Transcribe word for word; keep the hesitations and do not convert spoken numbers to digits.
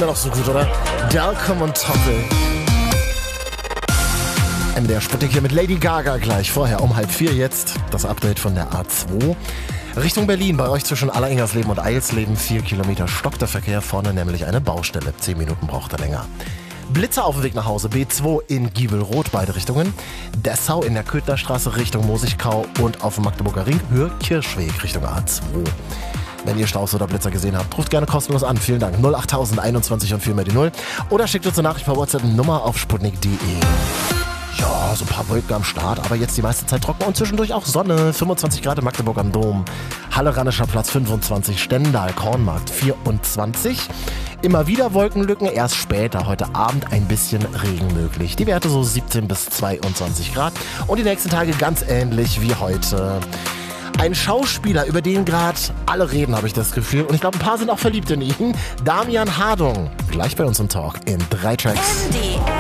Immer noch so gut, oder? Dalcom und Toffel. M D R Sputnik hier mit Lady Gaga gleich. Vorher um halb vier jetzt das Update von der A zwei. Richtung Berlin, bei euch zwischen Alleringersleben und Eilsleben, vier Kilometer stockt der Verkehr, vorne nämlich eine Baustelle. Zehn Minuten braucht er länger. Blitzer auf dem Weg nach Hause, B zwei in Giebelrot, beide Richtungen. Dessau in der Köthnerstraße Richtung Mosigkau und auf dem Magdeburger Ring, Höhe Kirschweg Richtung A zwei. Wenn ihr Staus oder Blitzer gesehen habt, ruft gerne kostenlos an. Vielen Dank. null achttausend einundzwanzig und vier mal die null. Oder schickt uns eine Nachricht per WhatsApp Nummer auf sputnik punkt de. Ja, so ein paar Wolken am Start, aber jetzt die meiste Zeit trocken und zwischendurch auch Sonne. fünfundzwanzig Grad in Magdeburg am Dom. Halle Rannischer Platz fünfundzwanzig, Stendal, Kornmarkt vierundzwanzig. Immer wieder Wolkenlücken, erst später, heute Abend ein bisschen Regen möglich. Die Werte so siebzehn bis zweiundzwanzig Grad und die nächsten Tage ganz ähnlich wie heute. Ein Schauspieler, über den gerade alle reden, habe ich das Gefühl. Und ich glaube, ein paar sind auch verliebt in ihn. Damian Hardung. Gleich bei uns im Talk in drei Tracks. M D